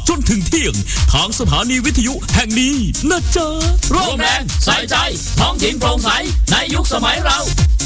จนถึงเที่ยงทางสถานีวิทยุแห่งนี้นะจ๊ะร่วมแรงใส่ใจท้องถิ่นโปร่งใสในยุคสมัยเรา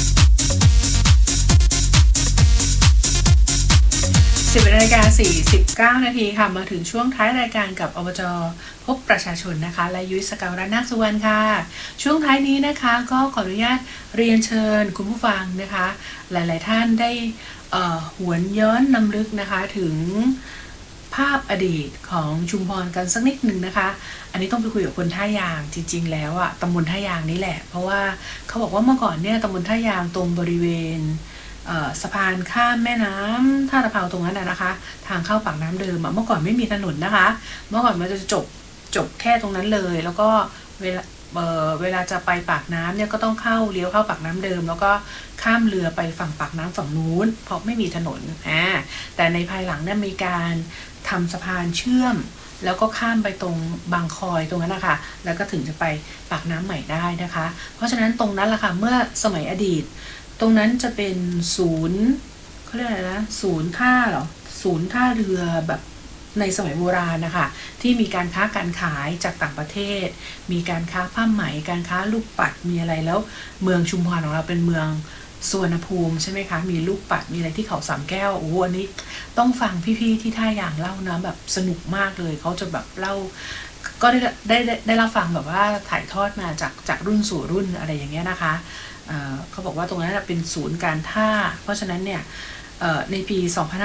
10:49 นาทีค่ะมาถึงช่วงท้ายรายการกับอบจ.พบประชาชนนะคะและยุ้ยสกาวรัตน์นาคสุวรรณค่ะช่วงท้ายนี้นะคะก็ขออนุญาตเรียนเชิญคุณผู้ฟังนะคะหลายๆท่านได้หวนย้อนนำลึกนะคะถึงภาพอดีตของชุมพรกันสักนิดหนึ่งนะคะอันนี้ต้องไปคุยกับคนท่ายางจริงๆแล้วอะตำบลท่ายางนี่แหละเพราะว่าเขาบอกว่าเมื่อก่อนเนี่ยตำบลท่ายางตรงบริเวณสะพานข้ามแม่น้ำท่าตะเภาตรงนั้นนะคะทางเข้าปากน้ำเดิมเมื่อก่อนไม่มีถนนนะคะเมื่อก่อนมันจะจบแค่ตรงนั้นเลยแล้วก็เวลาจะไปปากน้ำเนี่ยก็ต้องเลี้ยวเข้าปากน้ำเดิมแล้วก็ข้ามเรือไปฝั่งปากน้ำฝั่งนู้นเพราะไม่มีถนนแต่ในภายหลังเนี่ยมีการทำสะพานเชื่อมแล้วก็ข้ามไปตรงบางคอยตรงนั้นนะคะแล้วก็ถึงจะไปปากน้ำใหม่ได้นะคะเพราะฉะนั้นตรงนั้นแหละค่ะเมื่อสมัยอดีตตรงนั้นจะเป็นศูนย์เขาเรียกอะไรนะศูนย์ท่าเรือแบบในสมัยโบราณนะคะที่มีการค้าการขายจากต่างประเทศมีการค้าผ้าไหมการค้าลูกปัดมีอะไรแล้วเมืองชุมพรของเราเป็นเมืองสุวรรณภูมิใช่ไหมคะมีลูกปัดมีอะไรที่เขาสามแก้วโอ้อันนี้ต้องฟังพี่ๆที่ท่ายางเล่านะแบบสนุกมากเลยเขาจะแบบเล่าก็ได้รับฟังแบบว่าถ่ายทอดมาจากรุ่นสู่รุ่นอะไรอย่างเงี้ยนะคะเขาบอกว่าตรงนั้นเป็นศูนย์การท่าเพราะฉะนั้นเนี่ยในปี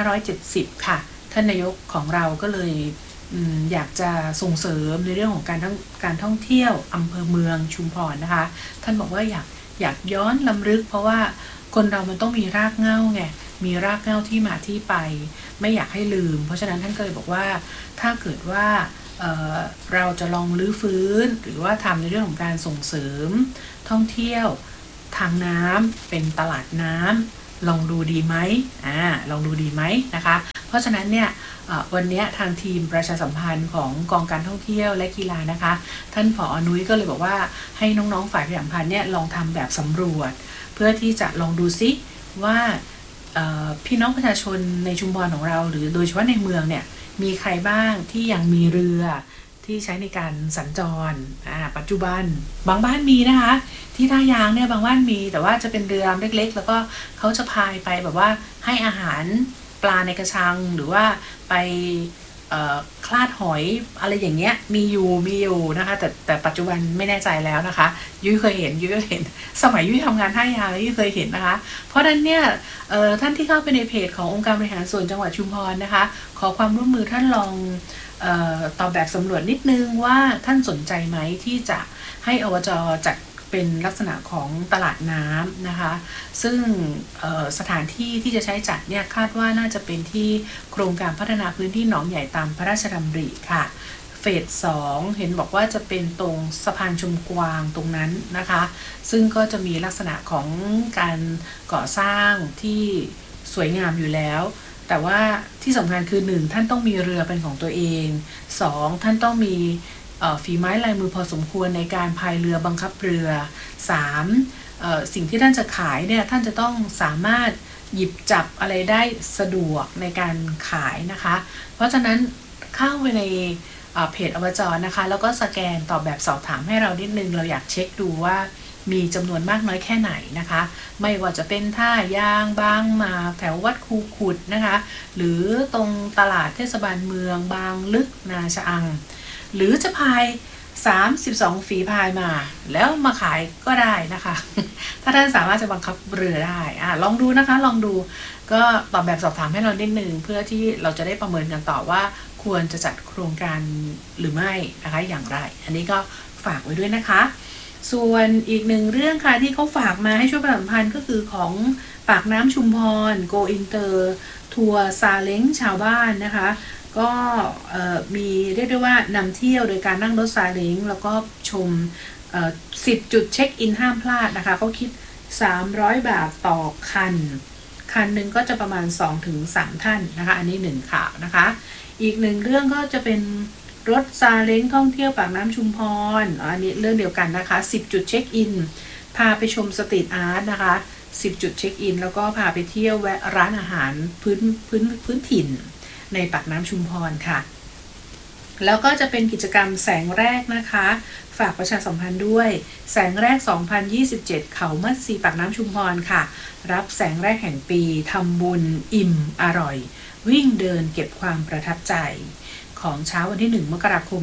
2570 ค่ะท่านนายกของเราก็เลยอยากจะส่งเสริมในเรื่องของการท่องเที่ยวอำเภอเมืองชุมพรนะคะท่านบอกว่าอยากย้อนลำลึกเพราะว่าคนเรามันต้องมีรากเหง้าไงมีรากเหง้าที่มาที่ไปไม่อยากให้ลืมเพราะฉะนั้นท่านก็เลยบอกว่าถ้าเกิดว่าเราจะลองรื้อฟื้นหรือว่าทำในเรื่องของการส่งเสริมท่องเที่ยวทางน้ำเป็นตลาดน้ำลองดูดีไหมลองดูดีไหมนะคะเพราะฉะนั้นเนี่ยวันนี้ทางทีมประชาสัมพันธ์ของกองการท่องเที่ยวและกีฬานะคะท่านผอ.นุ้ยก็เลยบอกว่าให้น้องๆฝ่ายประชาสัมพันธ์เนี่ยลองทำแบบสำรวจเพื่อที่จะลองดูซิว่าพี่น้องประชาชนในชุมพรของเราหรือโดยเฉพาะในเมืองเนี่ยมีใครบ้างที่ยังมีเรือที่ใช้ในการสัญจรปัจจุบันบางบ้านมีนะคะที่ท่ายางเนี่ยบางบ้านมีแต่ว่าจะเป็นเรือเล็กๆแล้วก็เขาจะพายไปแบบว่าให้อาหารปลาในกระชังหรือว่าไปคลาดหอยอะไรอย่างเงี้ยมีอยู่นะคะแต่ปัจจุบันไม่แน่ใจแล้วนะคะยุ้ยเคยเห็นสมัยยุ้ยทำงานท่ายางยุ้ยเคยเห็นนะคะเพราะฉะนั้นเนี่ยท่านที่เข้าไปในเพจขององค์การบริหารส่วนจังหวัดชุมพรนะคะขอความร่วมมือท่านลองตอบแบบสำรวจนิดนึงว่าท่านสนใจไหมที่จะให้อบจ.จัดเป็นลักษณะของตลาดน้ำนะคะซึ่งสถานที่ที่จะใช้จัดเนี่ยคาดว่าน่าจะเป็นที่โครงการพัฒนาพื้นที่หนองใหญ่ตามพระราชดำริค่ะเฟส 2เห็นบอกว่าจะเป็นตรงสะพานชมกวางตรงนั้นนะคะซึ่งก็จะมีลักษณะของการก่อสร้างที่สวยงามอยู่แล้วแต่ว่าที่สำคัญคือ 1. ท่านต้องมีเรือเป็นของตัวเอง 2. ท่านต้องมีฝีไม้ลายมือพอสมควรในการพายเรือบังคับเรือ 3. สิ่งที่ท่านจะขายเนี่ยท่านจะต้องสามารถหยิบจับอะไรได้สะดวกในการขายนะคะเพราะฉะนั้นเข้าไปในเพจอบจ.นะคะแล้วก็สแกนตอบแบบสอบถามให้เรานิดนึงเราอยากเช็คดูว่ามีจำนวนมากน้อยแค่ไหนนะคะไม่ว่าจะเป็นท่ายางบางหมากแถววัดคูขุดนะคะหรือตรงตลาดเทศบาลเมืองบางลึกนาชะอังหรือจะพาย32ฝีพายมาแล้วมาขายก็ได้นะคะถ้าท่านสามารถจะบังคับเรือได้ลองดูนะคะลองดูก็ตอบแบบสอบถามให้เรานิดนึงเพื่อที่เราจะได้ประเมินกันต่อว่าควรจะจัดโครงการหรือไม่นะคะอย่างไรอันนี้ก็ฝากไว้ด้วยนะคะส่วนอีกหนึ่งเรื่องค่ะที่เขาฝากมาให้ช่วยประชาสัมพันธ์ก็คือของปากน้ำชุมพร Go Inter ทัวร์ซาเล้งชาวบ้านนะคะก็มีเรียกได้ว่านำเที่ยวโดยการนั่งรถซาเล้งแล้วก็ชม10 จุดเช็คอินห้ามพลาดนะคะเขาคิด300 บาทต่อคันหนึ่งก็จะประมาณ 2-3 ท่านนะคะอันนี้1ข่าวนะคะอีกหนึ่งเรื่องก็จะเป็นรถซาเล้งท่องเที่ยวปากน้ำชุมพรอันนี้เรื่องเดียวกันนะคะ10 จุดเช็คอินพาไปชมสตรีทอาร์ตนะคะ10 จุดเช็คอินแล้วก็พาไปเที่ยวแวะร้านอาหารพื้นถิ่นในปากน้ำชุมพรค่ะแล้วก็จะเป็นกิจกรรมแสงแรกนะคะฝากประชาสัมพันธ์ด้วยแสงแรก 2027 เขามัดซีปากน้ำชุมพรค่ะรับแสงแรกแห่งปีทำบุญอิ่มอร่อยวิ่งเดินเก็บความประทับใจของเช้าวันที่ 1 มกราคม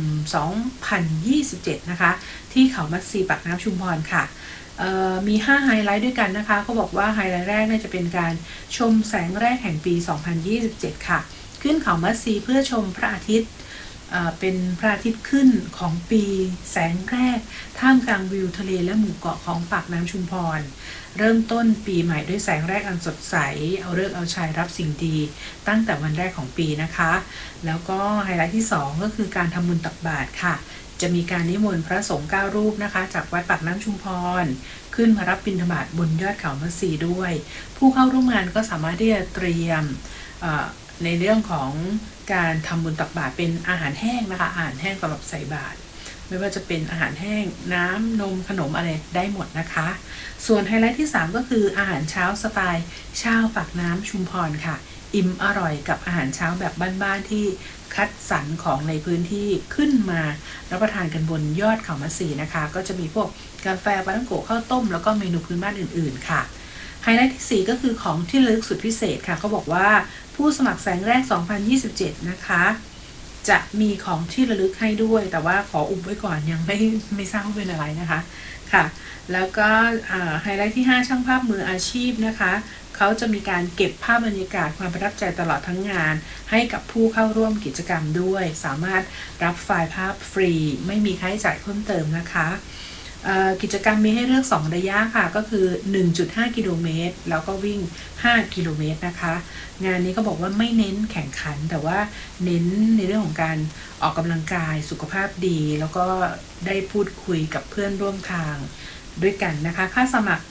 2027 นะคะที่เขามัดซีปากน้ำชุมพรค่ะมี5ไฮไลท์ด้วยกันนะคะเขาบอกว่าไฮไลท์แรกจะเป็นการชมแสงแรกแห่งปี 2027 ค่ะขึ้นเขามัดซีเพื่อชมพระอาทิตย์เป็นพระอาทิตย์ขึ้นของปีแสงแรกท่ามกลางวิวทะเลและหมู่เกาะของปากน้ำชุมพรเริ่มต้นปีใหม่ด้วยแสงแรกอันสดใสเอาฤกษ์เอาชัยรับสิ่งดีตั้งแต่วันแรกของปีนะคะแล้วก็ไฮไลท์ที่2ก็คือการทำบุญตักบาตรค่ะจะมีการนิมนต์พระสงฆ์9 รูปนะคะจากวัดปากน้ำชุมพรขึ้นมารับบิณฑบาตบนยอดเขามัดซีด้วยผู้เข้าร่วมงานก็สามารถที่จะเตรียมในเรื่องของการทำบุญตักบาตรเป็นอาหารแห้งนะคะอาหารแห้งสำหรับใส่บาตรไม่ว่าจะเป็นอาหารแห้งน้ำนมขนมอะไรได้หมดนะคะส่วนไฮไลท์ที่3ก็คืออาหารเช้าสไตล์ชาวปากน้ำชุมพรค่ะอิ่มอร่อยกับอาหารเช้าแบบบ้านๆที่คัดสรรของในพื้นที่ขึ้นมารับประทานกันบนยอดเขามัดซีนะคะก็จะมีพวกกาแฟปาท่องโกะข้าวต้มแล้วก็เมนูพื้นบ้านอื่นๆค่ะไฮไลท์ที่4ก็คือของที่ระลึกสุดพิเศษค่ะเขาบอกว่าผู้สมัครแสงแรก 2027 นะคะจะมีของที่ระลึกให้ด้วยแต่ว่าขออุบไว้ก่อนยังไม่ทราบว่าเป็นอะไรนะคะค่ะแล้วก็ไฮไลท์ที่5ช่างภาพมืออาชีพนะคะเขาจะมีการเก็บภาพบรรยากาศความประทับใจตลอดทั้งงานให้กับผู้เข้าร่วมกิจกรรมด้วยสามารถรับไฟล์ภาพฟรีไม่มีค่าใช้จ่ายเพิ่มเติมนะคะกิจกรรมมีให้เลือก2ระยะค่ะก็คือ 1.5 กิโลเมตรแล้วก็วิ่ง5 กิโลเมตรนะคะงานนี้ก็บอกว่าไม่เน้นแข่งขันแต่ว่าเน้นในเรื่องของการออกกำลังกายสุขภาพดีแล้วก็ได้พูดคุยกับเพื่อนร่วมทางด้วยกันนะคะค่าสมัคร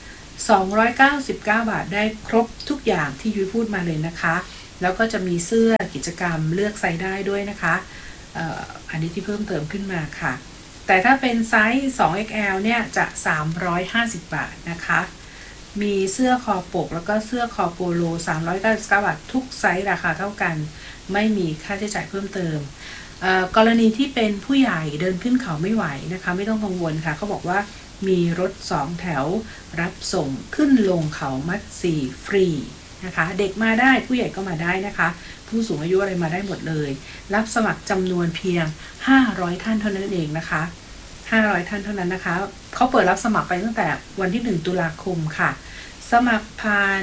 299 บาทได้ครบทุกอย่างที่ยุ้ยพูดมาเลยนะคะแล้วก็จะมีเสื้อกิจกรรมเลือกไซส์ได้ด้วยนะคะอันนี้ที่เพิ่มเติมขึ้นมาค่ะแต่ถ้าเป็นไซส์ 2XL เนี่ยจะ350 บาทนะคะมีเสื้อคอปกแล้วก็เสื้อคอโปโล399 บาททุกไซส์ราคาเท่ากันไม่มีค่าใช้จ่ายเพิ่มเติมกรณีที่เป็นผู้ใหญ่เดินขึ้นเขาไม่ไหวนะคะไม่ต้องกังวลค่ะเขาบอกว่ามีรถ2แถวรับส่งขึ้นลงเขามัดซีฟรีนะคะเด็กมาได้ผู้ใหญ่ก็มาได้นะคะผู้สูงอายุอะไรมาได้หมดเลยรับสมัครจำนวนเพียง500 ท่านเท่านั้นเองนะคะ500 ท่านเท่านั้นนะคะเขาเปิดรับสมัครไปตั้งแต่วันที่1 ตุลาคมค่ะสมัครผ่าน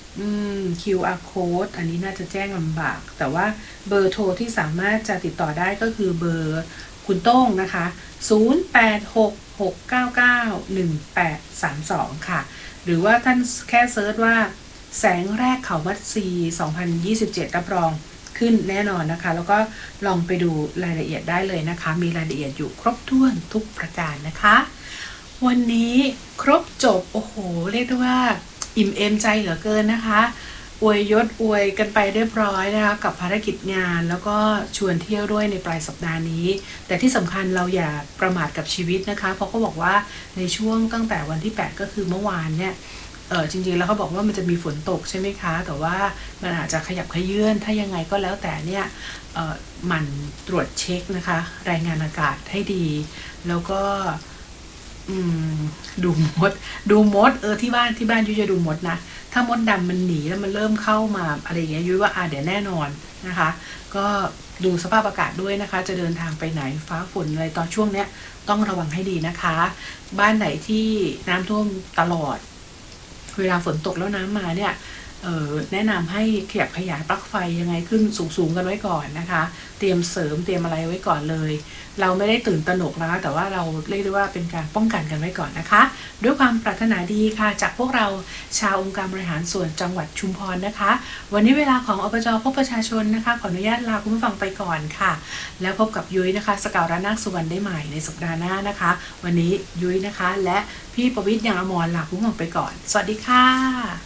QR code อันนี้น่าจะแจ้งลำบากแต่ว่าเบอร์โทรที่สามารถจะติดต่อได้ก็คือเบอร์คุณโต้งนะคะ0866991832ค่ะหรือว่าท่านแค่เซิร์ชว่าแสงแรกเขามัดซี 2027 รับรองขึ้นแน่นอนนะคะแล้วก็ลองไปดูรายละเอียดได้เลยนะคะมีรายละเอียดอยู่ครบถ้วนทุกประการนะคะวันนี้ครบจบโอ้โหเรียกได้ว่าอิ่มเอมใจเหลือเกินนะคะอวยยศอวยกันไปเรียบร้อยนะคะกับภารกิจงานแล้วก็ชวนเที่ยวด้วยในปลายสัปดาห์นี้แต่ที่สำคัญเราอย่าประมาทกับชีวิตนะคะเพราะเขาบอกว่าในช่วงตั้งแต่วันที่8ก็คือเมื่อวานเนี่ยจริงๆแล้วเขาบอกว่ามันจะมีฝนตกใช่ไหมคะแต่ว่ามันอาจจะขยับขยื่นถ้ายังไงก็แล้วแต่เนี่ยหมั่นตรวจเช็คนะคะรายงานอากาศให้ดีแล้วก็ดูมดที่บ้านยุ้ยจะดูมดนะถ้ามดดำมันหนีแล้วมันเริ่มเข้ามาอะไรอย่างเงี้ยยุ้ยว่าเดี๋ยวแน่นอนนะคะก็ดูสภาพอากาศด้วยนะคะจะเดินทางไปไหนฟ้าฝนอะไรตอนช่วงเนี้ยต้องระวังให้ดีนะคะบ้านไหนที่น้ำท่วมตลอดเวลาฝนตกแล้วน้ำมาเนี่ยแนะนำให้ขยับขยายปลั๊กไฟยังไงขึ้นสูงกันไว้ก่อนนะคะเตรียมเสริมเตรียมอะไรไว้ก่อนเลยเราไม่ได้ตื่นตระหนกนะคะแต่ว่าเราเรียกได้ว่าเป็นการป้องกันกันไว้ก่อนนะคะด้วยความปรารถนาดีค่ะจากพวกเราชาวองค์การบริหารส่วนจังหวัดชุมพรนะคะวันนี้เวลาของอบจ.พบประชาชนนะคะขออนุญาตลาคุณผู้ฟังไปก่อนค่ะแล้วพบกับยุ้ยนะคะสกาวรัตน์นาคสุวรรณได้ใหม่ในสัปดาห์หน้านะคะวันนี้ยุ้ยนะคะและพี่ประวิตร ยางอมรลาคุณผู้ฟังไปก่อนสวัสดีค่ะ